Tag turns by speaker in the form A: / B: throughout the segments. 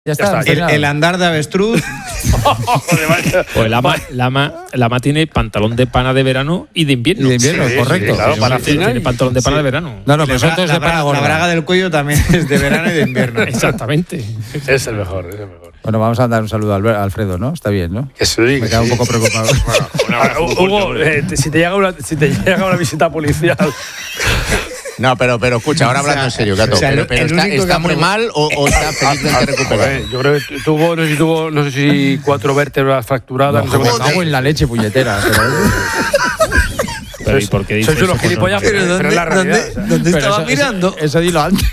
A: Ya está.
B: El andar de avestruz.
C: Pues Lama tiene pantalón de pana de verano y de invierno.
A: Y de invierno, sí, correcto.
C: Sí, claro, para tiene pantalón de pana de verano.
A: No, pero eso es de pana gorda.
B: La braga del cuello también es de verano y de invierno.
C: Exactamente.
D: Es el mejor.
A: Bueno, vamos a dar un saludo a Alfredo, ¿no? Está bien, ¿no?
D: Que sí,
A: me queda un poco preocupado.
D: Hugo, si te llega una visita policial.
E: No, pero escucha, ahora hablando en serio, Gato. Pero ¿está muy mal o está felizmente recuperado?
D: Yo creo que tuvo, no sé si 4 vértebras fracturadas.
A: Me cago en la leche, puñetera.
C: Pero ¿y por qué dices
D: sois unos gilipollas? Pero es la realidad.
B: ¿Dónde estaba mirando?
A: Eso dilo antes.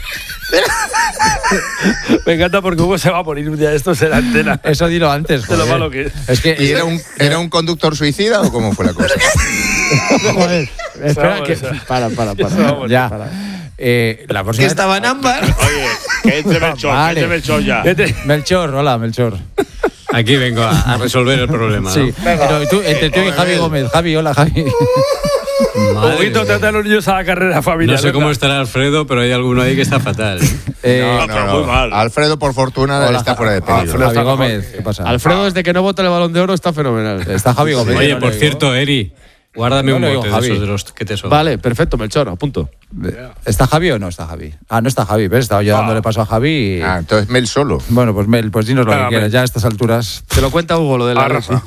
D: Me encanta porque Hugo se va a morir un día de estos en la antena.
A: Eso dilo antes.
D: De lo malo que es.
A: Es que
E: ¿Y era un conductor suicida o cómo fue la cosa?
A: Joder, espera que para. Ya. La próxima
B: que estaba en ámbar.
F: Oye, que entre Melchor,
A: vale.
F: que entre Melchor ya.
A: Melchor, hola, Melchor.
G: Aquí vengo a resolver el problema.
A: Sí, pero tú, entre tú y Javi Gómez. Javi, hola, Javi.
D: Huguito, trata a los niños a la carrera familiar.
G: No sé cómo estará Alfredo, pero hay alguno ahí que está fatal.
F: No, muy mal.
E: Alfredo, por fortuna, está fuera de peligro.
A: Javi Gómez, ¿qué pasa?
H: Alfredo, desde que no vota el Balón de Oro, está fenomenal.
A: Está Javi Gómez.
G: Oye, por cierto, Eri, guárdame un bote de esos de los que te sobran.
H: Vale, perfecto, Melchor, a punto.
A: ¿Está Javi o no está Javi? Ah, no está Javi, ¿ves? Estaba yo dándole paso a Javi y...
E: Entonces Mel solo.
A: Bueno, pues Mel, pues dinos lo que quieras, ya a estas alturas.
H: Te lo cuenta Hugo, lo de la raza.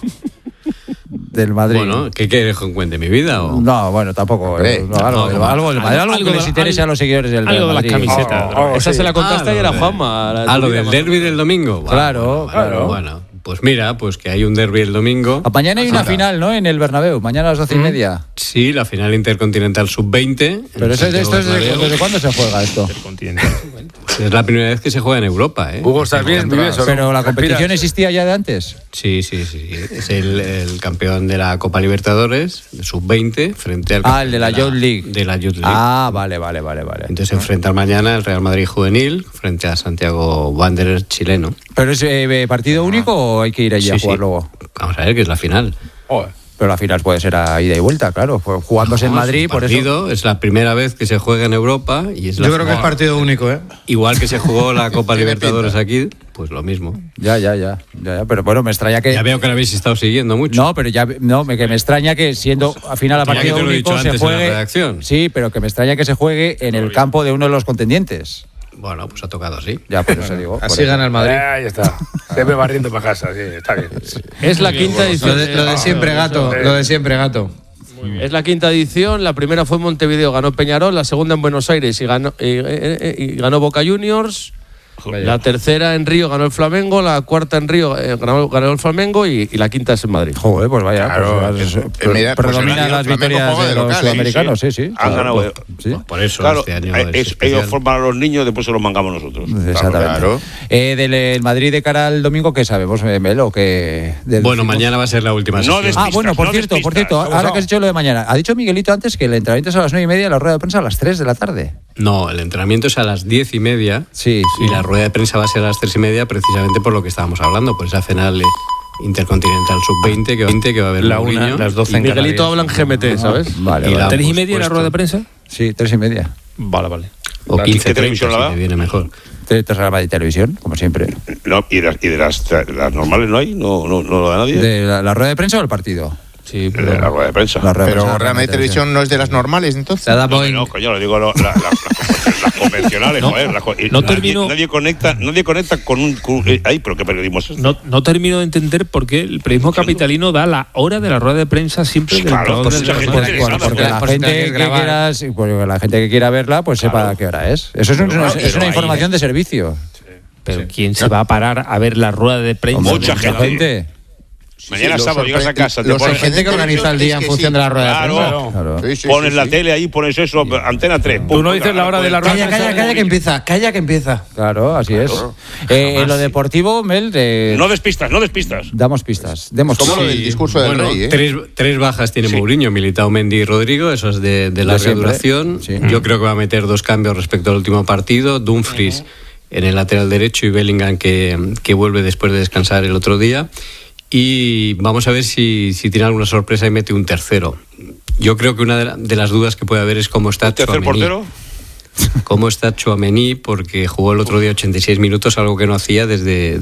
A: Del Madrid.
G: Bueno, ¿qué quieres que cuente? ¿Mi vida o...?
A: No, bueno, tampoco. Algo que les interese a los seguidores del Madrid.
C: Algo de las camisetas.
H: Esa se la contaste ayer a Juanma.
G: Lo del derbi del domingo.
A: Claro.
G: Bueno, pues mira, pues que hay un derbi el domingo.
A: Mañana hay una final, ¿no? En el Bernabéu, mañana a las 12:30.
G: Sí, la final intercontinental sub-20.
A: Pero ¿desde cuándo se juega esto?
G: Es la primera vez que se juega en Europa, ¿eh?
D: Hugo, ¿estás bien?
A: Pero la competición existía ya de antes.
G: Sí. Es el campeón de la Copa Libertadores, de sub-20, frente al...
A: el de la Youth League.
G: De la Youth League.
A: Vale.
G: Entonces se enfrenta mañana el Real Madrid juvenil frente a Santiago Wanderers chileno.
A: ¿Pero es partido único o hay que ir allí a jugar luego?
G: Vamos a ver, que es la final.
A: Pero la final puede ser a ida y vuelta, claro. Jugándose en Madrid, por eso.
G: Es la primera vez que se juega en Europa. Y es
B: Yo creo que es partido único, ¿eh?
G: Igual que se jugó la Copa Libertadores aquí, pues lo mismo.
A: Ya. Pero bueno, me extraña que...
G: Ya veo que lo habéis estado siguiendo mucho.
A: No, pero que me extraña que siendo al final a partido único se juegue... Sí, pero que me extraña que se juegue en el campo de uno de los contendientes.
G: Bueno, pues ha tocado así.
A: Ya, por eso digo.
B: Así gana el Madrid.
D: Ahí está. Se ve barriendo para casa, sí, está bien.
H: Es la quinta edición.
B: Lo de siempre, Gato. Lo de siempre, Gato.
H: Es la quinta edición. La primera fue en Montevideo, ganó Peñarol. La segunda en Buenos Aires y ganó Boca Juniors. La tercera en Río ganó el Flamengo, la cuarta en Río ganó el Flamengo y la quinta es en Madrid.
A: Joder, pues vaya,
E: claro,
A: predomina las victorias de los sudamericanos, sí.
F: Han ganado.
A: Sí.
G: Por eso
F: Claro,
G: este año
F: ellos forman a los niños, después se los mangamos nosotros.
A: Exactamente.
E: Claro.
A: Del Madrid de cara al domingo, ¿qué sabemos, Melo?
G: Bueno, mañana va a ser la última sesión.
A: Por cierto, ahora que has dicho lo de mañana, ha dicho Miguelito antes que el entrenamiento es a las 9:30 y la rueda de prensa a las 3 de la tarde.
G: No, el entrenamiento es a las 10:30.
A: Sí.
G: Y la rueda de prensa va a ser a las 3:30, precisamente por lo que estábamos hablando, por esa final intercontinental sub-20 que va a haber
B: Mourinho. Las 12 en
H: Miguelito habla en GMT, ¿sabes?
A: Vale.
C: ¿Y la 3:30 la rueda de prensa?
A: Sí, 3:30.
C: Vale.
G: O 15:30,
F: ¿Qué televisión la da?
G: si te viene mejor.
A: de televisión, como siempre.
F: No, y de las normales no hay, no lo da nadie.
A: ¿De la rueda de prensa o el partido?
H: Sí,
F: De la rueda de prensa.
E: Pero realmente televisión no es de las normales, entonces.
F: No, coño, lo digo las convencionales, joder. Nadie conecta con un... Ay, pero qué periodismo es este.
C: No termino de entender por qué el periodismo capitalino da la hora de la rueda de prensa siempre del
F: Claro,
C: entrenador del
A: porque la gente que quiera verla, pues sepa qué hora es. Eso es una información de servicio.
C: Pero ¿quién se va a parar a ver la rueda de prensa?
F: Mucha gente. Mañana sábado llegas a casa.
B: Hay gente que organiza el día en función de la rueda de prensa.
F: Claro. Pones la tele ahí, pones eso, Antena 3.
D: Tú no dices la hora de la rueda de prensa.
B: Calla que empieza.
A: Claro, así es. En lo deportivo, Mel...
F: No despistas.
A: Damos pistas.
E: Como lo del discurso del rey,
G: Tres bajas tiene Mourinho, Militao, Mendy y Rodrigo, eso es de larga duración. Sí. Yo creo que va a meter 2 cambios respecto al último partido. Dumfries en el lateral derecho y Bellingham que vuelve después de descansar el otro día. Y vamos a ver si tiene alguna sorpresa y mete un tercero. Yo creo que una de las dudas que puede haber es cómo está
F: ¿Un tercer
G: Tchouaméni.
F: portero?
G: cómo está Tchouaméni, porque jugó el otro día 86 minutos, algo que no hacía desde